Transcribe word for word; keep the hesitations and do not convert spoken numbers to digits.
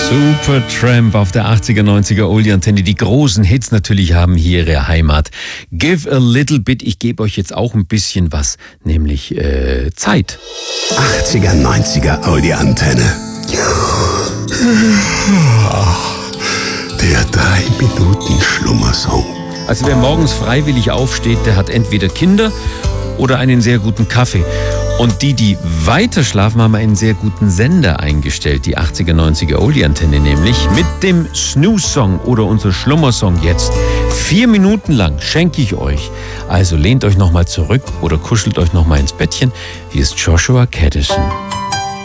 Supertramp auf der achtziger, neunziger Oldie-Antenne. Die großen Hits natürlich haben hier ihre Heimat. Give a little bit. Ich gebe euch jetzt auch ein bisschen was, nämlich äh, Zeit. achtziger, neunziger Oldie-Antenne. Der drei Minuten Schlummersong. Also wer morgens freiwillig aufsteht, der hat entweder Kinder oder einen sehr guten Kaffee. Und die, die weiter schlafen, haben einen sehr guten Sender eingestellt. Die achtziger, neunziger Oldie-Antenne nämlich. Mit dem Snooze-Song oder unser Schlummersong jetzt. Vier Minuten lang schenke ich euch. Also lehnt euch nochmal zurück oder kuschelt euch nochmal ins Bettchen. Hier ist Joshua Caddison.